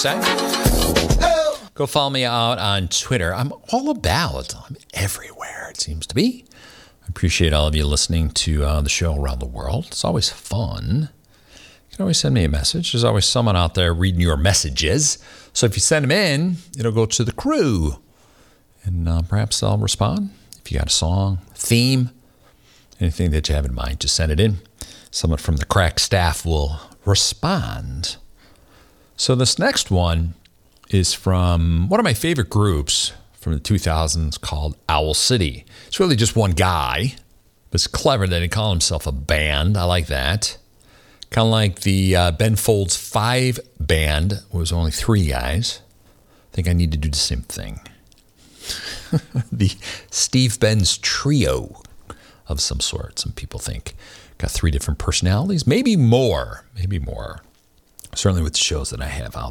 Go follow me out on Twitter. I'm everywhere, it seems to be. I appreciate all of you listening to the show around the world. It's always fun. You can always send me a message. There's always someone out there reading your messages. So if you send them in, it'll go to the crew. And perhaps they'll respond. If you got a song, theme, anything that you have in mind, just send it in. Someone from the Crack staff will respond. So this next one is from one of my favorite groups from the 2000s called Owl City. It's really just one guy, but it's clever that he called himself a band. I like that. Kind of like the Ben Folds 5 band, was only 3 guys. I think I need to do the same thing. The Steve Benz trio of some sort. Some people think got 3 different personalities, maybe more. Certainly with the shows that I have out